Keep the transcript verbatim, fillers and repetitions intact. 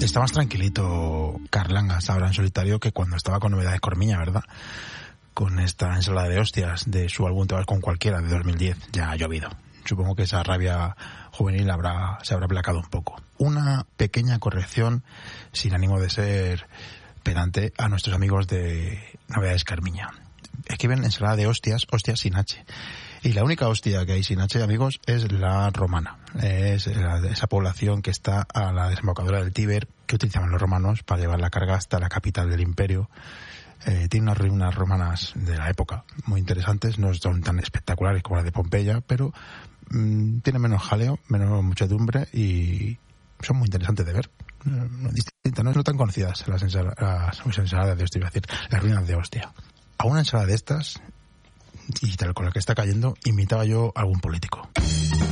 Está más tranquilito Carlangas ahora en solitario que cuando estaba con Novedades Cormiña, ¿verdad? Con esta ensalada de hostias de su álbum Te vas con cualquiera de dos mil diez. Ya ha llovido. Supongo que esa rabia juvenil habrá, se habrá aplacado un poco. Una pequeña corrección, sin ánimo de ser pedante, a nuestros amigos de Novedades Carmiña. Escriben ensalada de hostias, hostias sin H. Y la única hostia que hay sin H, amigos, es la romana. Es la, esa población que está a la desembocadura del Tíber, que utilizaban los romanos para llevar la carga hasta la capital del imperio. Eh, tiene unas ruinas romanas de la época muy interesantes, no son tan espectaculares como las de Pompeya, pero mmm, tienen menos jaleo, menos muchedumbre y son muy interesantes de ver. No, no, distintas, no son tan conocidas las ensaladas, las ensaladas de hostia, iba a decir, las ruinas de hostia. A una ensalada de estas, y tal con la que está cayendo, imitaba yo a algún político.